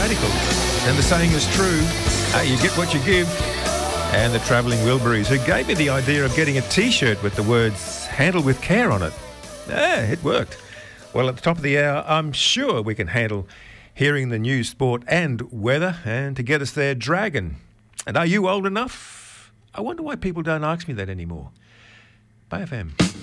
Radicals. And the saying is true, you get what you give. And the Travelling Wilburys, who gave me the idea of getting a T-shirt with the words "Handle with care" on it. It worked. Well, at the top of the hour, I'm sure we can handle hearing the news, sport and weather. And to get us there, Dragon. And are you old enough? I wonder why people don't ask me that anymore. Bay FM.